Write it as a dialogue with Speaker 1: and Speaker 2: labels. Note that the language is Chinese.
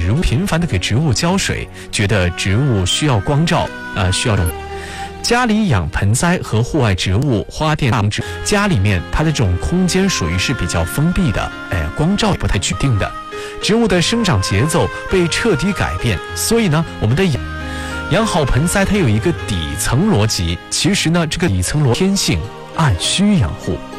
Speaker 1: 植物，频繁的给植物浇水，觉得植物需要光照，需要家里养盆栽和户外植物、花店家里面它的这种空间属于是比较封闭的，光照也不太确定的，植物的生长节奏被彻底改变，所以呢，我们的养好盆栽它有一个底层逻辑，其实呢，这个底层逻辑天性按需养护。